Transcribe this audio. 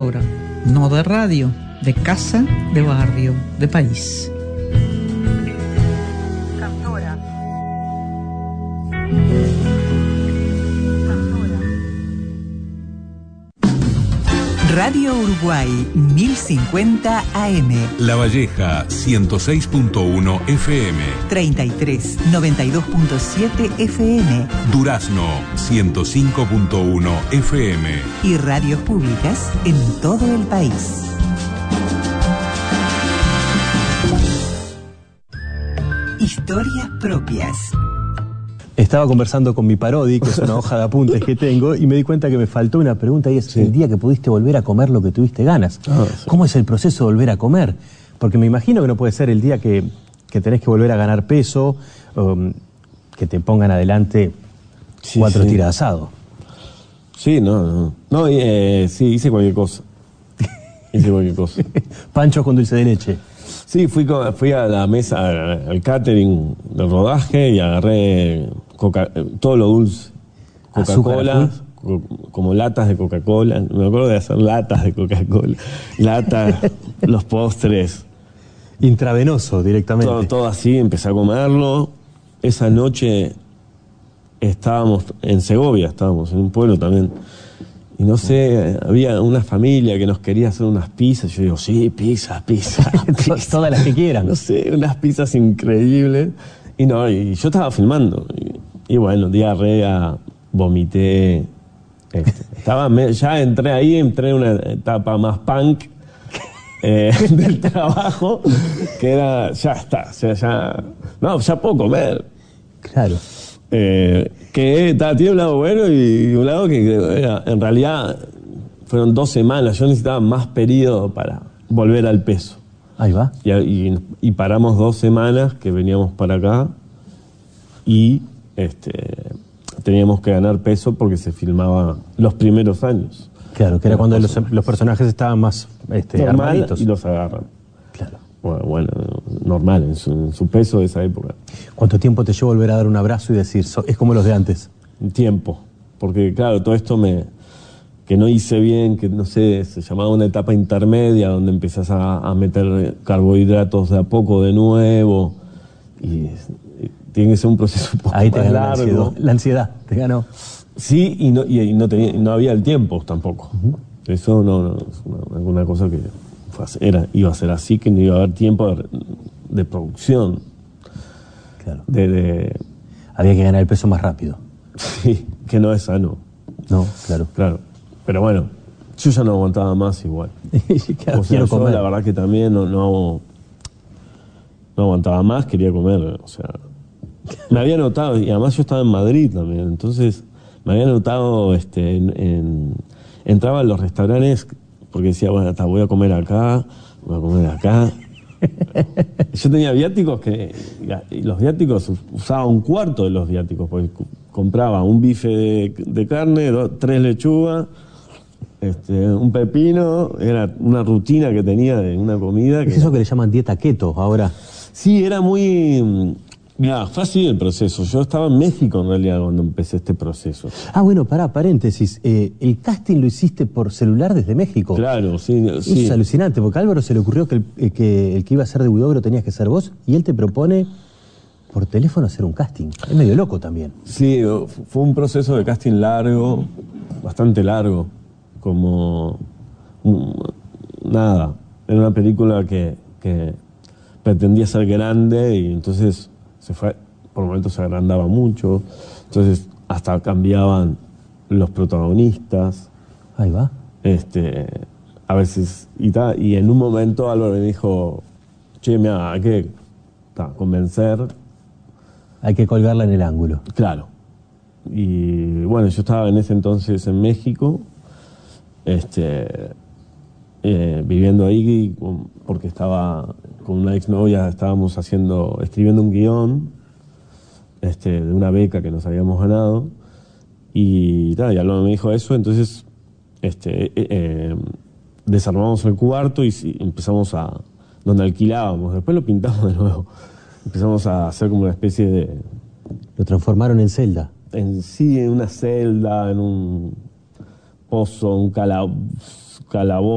Cantora, no de radio, de casa, de barrio, de país. Cantora. Radio Uruguay 1050 AM. La Valleja 106.1 FM. 33 92.7 FM. Durazno 105.1 FM. Y radios públicas en todo el país. Historias propias. Estaba conversando con mi Parodi, que es una hoja de apuntes que tengo, y me di cuenta que me faltó una pregunta, y es el día que pudiste volver a comer lo que tuviste ganas. Sí. ¿Cómo es el proceso de volver a comer? Porque me imagino que no puede ser el día que tenés que volver a ganar peso, que te pongan adelante 4 tiras de asado. Sí, no, sí, hice cualquier cosa. Panchos con dulce de leche. Sí, fui a la mesa, al catering del rodaje y agarré todo lo dulce. Coca-Cola, como latas de Coca-Cola. Me acuerdo de hacer latas de Coca-Cola. Los postres. Intravenoso directamente. Todo así, empecé a comerlo. Esa noche estábamos en Segovia, estábamos en un pueblo también. Y no sé, había una familia que nos quería hacer unas pizzas. Yo digo, sí, pizza. Todas las que quieran. No sé, unas pizzas increíbles. Y yo estaba filmando. Y bueno, diarrea, vomité. Ya entré en una etapa más punk del trabajo, que era, ya está, o sea, ya puedo comer. Claro. Tiene un lado bueno y un lado que en realidad fueron 2 semanas. Yo necesitaba más periodo para volver al peso. Ahí va. Y paramos 2 semanas que veníamos para acá y teníamos que ganar peso porque se filmaba los primeros años. Claro, que era cuando los personajes estaban más armaditos. Y los agarran. Claro. Bueno, normal, en su peso de esa época. ¿Cuánto tiempo te llevó volver a dar un abrazo y decir, es como los de antes? Tiempo, porque claro, todo esto que no hice bien, que no sé, se llamaba una etapa intermedia donde empezás a meter carbohidratos de a poco de nuevo y tiene que ser un proceso un poco ahí te más ganó largo. La ansiedad te ganó. Sí, y no había el tiempo tampoco. Eso no es una cosa que iba a ser así, que no iba a haber tiempo de producción. Claro. Había que ganar el peso más rápido. Sí, que no es sano. No, claro. Pero bueno, yo ya no aguantaba más igual. Claro, yo la verdad que también no aguantaba más, quería comer. O sea, me había notado, y además yo estaba en Madrid también, entonces me había notado, entraba a los restaurantes porque decía, bueno, voy a comer acá. Yo tenía viáticos y los viáticos usaba 1/4 de los viáticos, porque compraba un bife de carne, 3 lechugas, un pepino, era una rutina que tenía de una comida. ¿Es eso que le llaman dieta keto ahora? Sí, era muy... Mirá, fue así el proceso. Yo estaba en México en realidad cuando empecé este proceso. Bueno, paréntesis. ¿El casting lo hiciste por celular desde México? Claro, sí. Eso es alucinante, porque a Álvaro se le ocurrió que el que iba a ser de Huidobro tenías que ser vos, y él te propone por teléfono hacer un casting. Es medio loco también. Sí, fue un proceso de casting largo, bastante largo. Como... nada. Era una película que pretendía ser grande y entonces... por momentos se agrandaba mucho, entonces hasta cambiaban los protagonistas. Ahí va. A veces, y en un momento Álvaro me dijo, che, mira, hay que convencer. Hay que colgarla en el ángulo. Claro. Y bueno, yo estaba en ese entonces en México, viviendo ahí porque estaba con una exnovia, estábamos escribiendo un guión de una beca que nos habíamos ganado y Álvaro me dijo eso, entonces desarmamos el cuarto y empezamos donde alquilábamos, después lo pintamos de nuevo, empezamos a hacer como una especie de... ¿Lo transformaron en celda? En una celda, en un pozo, un calabozo